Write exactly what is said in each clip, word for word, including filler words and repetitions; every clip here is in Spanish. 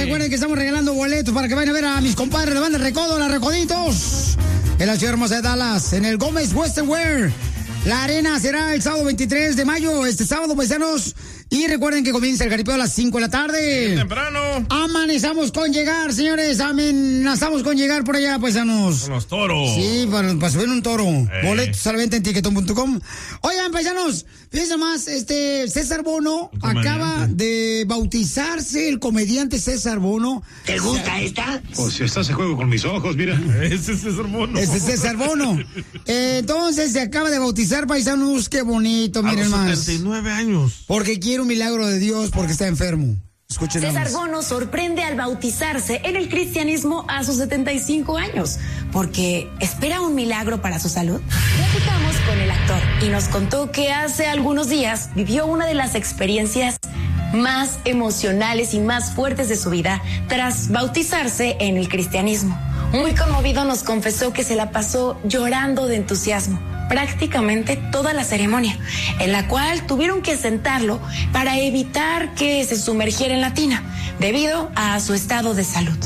recuerden que estamos regalando boletos para que vayan a ver a mis compadres de Banda El Recodo, las Recoditos, en la ciudad hermosa de Dallas, en el Gómez Western Wear. La arena será el sábado veintitrés de mayo, este sábado, paisanos. Y recuerden que comienza el jaripeo a las cinco de la tarde. Bien temprano. Amanezamos con llegar, señores. Amenazamos con llegar por allá, paisanos. Con los toros. Sí, para, para subir un toro. Eh. Boletos a la venta en tiquetón punto com. Oigan, paisanos, fíjense más, este, César Bono acaba de bautizarse, el comediante César Bono. ¿Te gusta esta? O si estás en juego con mis ojos, mira. Ese es César Bono. Ese es César Bono. Eh, entonces se acaba de bautizar, paisanos, qué bonito, miren más. A más. setenta y nueve años. Porque quiere un milagro de Dios, porque está enfermo. Escuchen. César Bono sorprende al bautizarse en el cristianismo a sus setenta y cinco años, porque espera un milagro para su salud. Platicamos con el actor y nos contó que hace algunos días vivió una de las experiencias más emocionales y más fuertes de su vida tras bautizarse en el cristianismo. Muy conmovido nos confesó que se la pasó llorando de entusiasmo prácticamente toda la ceremonia, en la cual tuvieron que sentarlo para evitar que se sumergiera en la tina, debido a su estado de salud.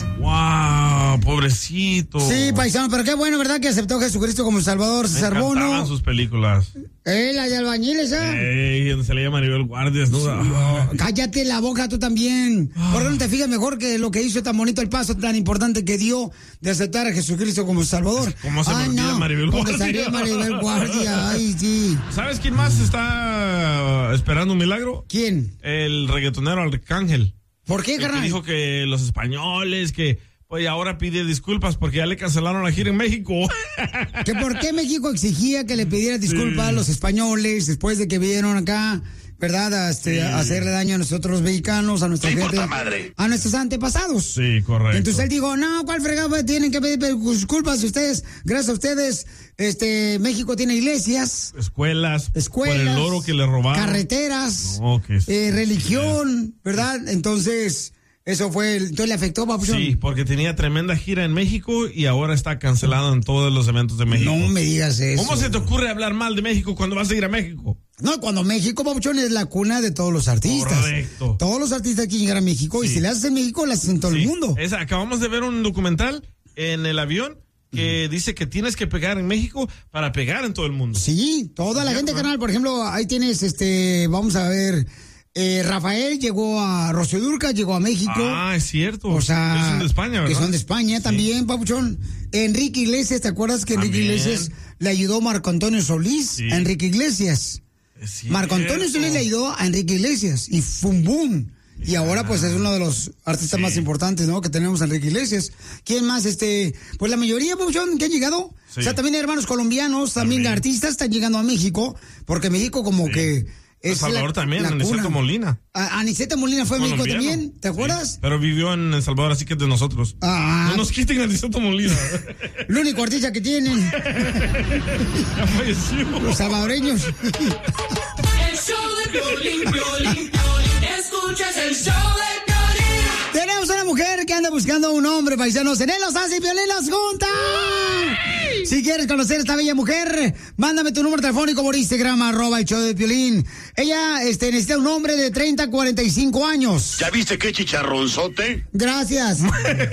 ¡Wow! Pobrecito. Sí, paisano, pero qué bueno, ¿verdad? Que aceptó a Jesucristo como Salvador, César Bono. Me encantaban sus películas. Eh, la de albañiles, ¿eh? Ey, donde se le llama Maribel Guardia, ¿no? Sí, oh, cállate la boca tú también. Oh. ¿Por qué no te fijas mejor que lo que hizo tan bonito, el paso tan importante que dio de aceptar a Jesucristo como Salvador? ¿Cómo se Ay, me olvida no, Maribel Guardia? Salió Maribel Guardia, ay, sí. ¿Sabes quién más está esperando un milagro? ¿Quién? El reggaetonero Arcángel. ¿Por qué, carnal? Que dijo que los españoles, que pues ahora pide disculpas porque ya le cancelaron la gira en México. ¿Que por qué México exigía que le pidiera disculpas sí. a los españoles después de que vinieron acá, ¿verdad? Este, sí. a hacerle daño a nosotros los mexicanos, a nuestra gente, madre. a nuestros antepasados. Sí, correcto. Entonces él dijo, no, ¿cuál fregado? Tienen que pedir disculpas ustedes, gracias a ustedes, este, México tiene iglesias. Escuelas. Escuelas. Por el oro que le robaron. Carreteras. No, que eh, religión, ¿verdad? Entonces... Eso fue, entonces le afectó, papuchón. Sí, porque tenía tremenda gira en México y ahora está cancelado en todos los eventos de México. No me digas eso. ¿Cómo se te ocurre hablar mal de México cuando vas a ir a México? No, cuando México, papuchón, es la cuna de todos los artistas. Correcto. Todos los artistas quieren llegar a México sí. y si le haces en México, le haces en todo sí. el mundo. Es, acabamos de ver un documental en el avión que uh-huh. dice que tienes que pegar en México para pegar en todo el mundo. Sí, toda la gente, canal, por ejemplo, ahí tienes, este, vamos a ver... Eh, Rafael llegó a Rocío Dúrcal, llegó a México. Ah, es cierto. O sea, que son de España, ¿verdad? Que son de España sí. también, papuchón. Enrique Iglesias, ¿te acuerdas que Enrique también. Iglesias le ayudó Marco Antonio Solís sí. a Enrique Iglesias? Marco Antonio Solís le ayudó a Enrique Iglesias y fue un boom. Y yeah. ahora pues es uno de los artistas sí. más importantes, ¿no? Que tenemos a Enrique Iglesias. ¿Quién más? Este, pues la mayoría, papuchón, que han llegado. Sí. O sea, también hay hermanos colombianos, también, también artistas están llegando a México, porque México como sí. que... El Salvador la, también, la Aniceta Molina. A, Aniceta Molina fue a México también, ¿te acuerdas? Sí, pero vivió en El Salvador, así que es de nosotros. Ah, no nos quiten a Aniceta Molina. El único artista que tienen. Ya falleció. Los salvadoreños. El show de Piolín, Piolín, Piolín. Escuchas el show de Piolín. Tenemos una mujer que anda buscando a un hombre, paisanos. En él los hace y Piolín los junta. Si quieres conocer a esta bella mujer, mándame tu número telefónico por Instagram, arroba el show de Piolín. Ella este, necesita un hombre de treinta a cuarenta y cinco años. ¿Ya viste qué chicharronzote? Gracias.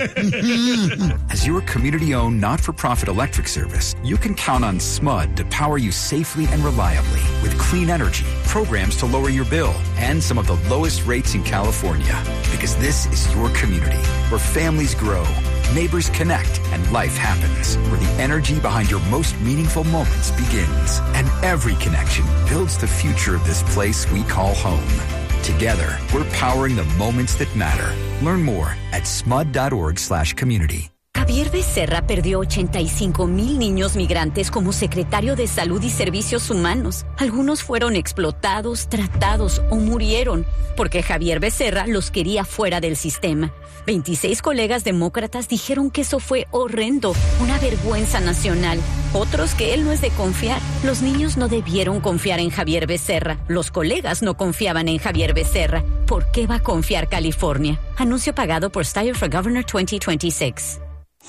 As your community-owned, not-for-profit electric service, you can count on S M U D to power you safely and reliably with clean energy, programs to lower your bill, and some of the lowest rates in California. Because this is your community, where families grow, neighbors connect, and life happens, where the energy behind your most meaningful moments begins. And every connection builds the future of this place we call home. Together, we're powering the moments that matter. Learn more at smud.org slash community. Javier Becerra perdió ochenta y cinco mil niños migrantes como secretario de Salud y Servicios Humanos. Algunos fueron explotados, tratados o murieron porque Javier Becerra los quería fuera del sistema. veintiséis colegas demócratas dijeron que eso fue horrendo, una vergüenza nacional. Otros que él no es de confiar. Los niños no debieron confiar en Javier Becerra. Los colegas no confiaban en Javier Becerra. ¿Por qué va a confiar California? Anuncio pagado por Steyer for Governor veinte veintiséis.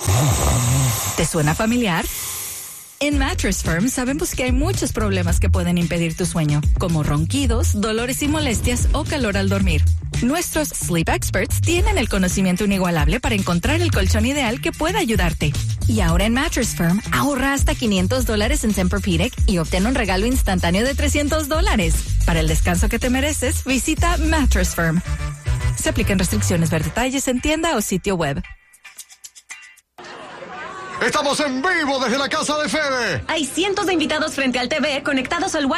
¿Te suena familiar? En Mattress Firm sabemos que hay muchos problemas que pueden impedir tu sueño, como ronquidos, dolores y molestias o calor al dormir. Nuestros sleep experts tienen el conocimiento inigualable para encontrar el colchón ideal que pueda ayudarte. Y ahora en Mattress Firm, ahorra hasta quinientos dólares en Tempur-Pedic y obtén un regalo instantáneo de trescientos dólares. Para el descanso que te mereces, visita Mattress Firm. Se aplican restricciones. Ver detalles en tienda o sitio web. Estamos en vivo desde la casa de Fede. Hay cientos de invitados frente al T V conectados al Wi-Fi